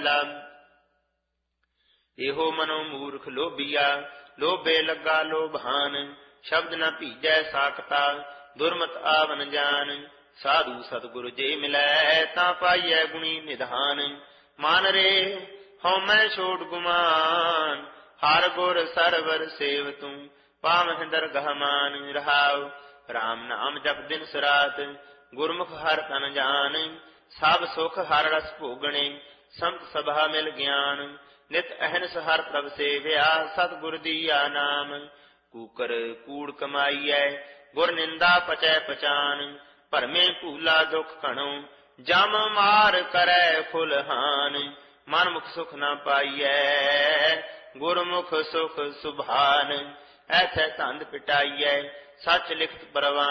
ਮਹਲਾ। ਇਹੋ ਮਨੋ ਮੂਰਖ ਲੋਭੀਆ, ਲੋਭੇ ਲੱਗਾ ਲੋਭਾਨ। ਸ਼ਬਦ ਨ ਭੀਜੈ ਸਾਖਤਾ, ਦੁਰਮਤ ਆਵਨ ਜਾਨ। ਸਾਧੂ ਸਤਿਗੁਰ ਜੇ ਮਿਲੈ, ਤਾਂ ਪਾਈਐ ਗੁਣੀ ਨਿਧਾਨ। ਮਨ ਰੇ ਹਉਮੈ ਛੋੜ ਗੁਮਾਨ, ਹਰ ਗੁਰ ਸਰਵਰ ਸੇਵ ਤੂੰ, ਪਾਵਹਿ ਦਰਗਹ ਮਾਨ। ਰਹਾਉ ਰਾਮ ਨਾਮ ਜਪ ਦਿਨ ਸਰਾਤ, ਗੁਰਮੁਖ ਹਰ ਤਨ ਜਾਨ। ਸਭ ਸੁਖ ਹਰ ਰਸ ਭੋਗਣੇ, ਸੰਤ ਸਭਾ ਮਿਲ ਗਿਆਨ। ਨਿਤ ਅਹਨਿਸ ਹਰ ਪ੍ਰਭ ਸੇਵਿਆ, ਸਤਿਗੁਰ ਦੀਆ ਨਾਮ। ਕੂਕਰ ਕੂੜ ਕਮਾਈਐ, ਗੁਰ ਨਿੰਦਾ ਪਚੈ ਪਛਾਨ। ਭਰਮੇ ਭੂਲਾ ਦੁਖ ਘਣੋ, ਜਮ ਮਾਰ ਕਰੈ ਫੁਲਹਾਨ। ਮਨ ਮੁਖ ਸੁਖ ਨ ਪਾਈਐ, ਗੁਰਮੁਖ ਸੁਖ ਸੁਭਾਨ। ਐਥੈ ਧੰਦ ਪਿਟਾਈਐ, ਸਚ ਲਿਖਤ ਪ੍ਰਵਾਨ।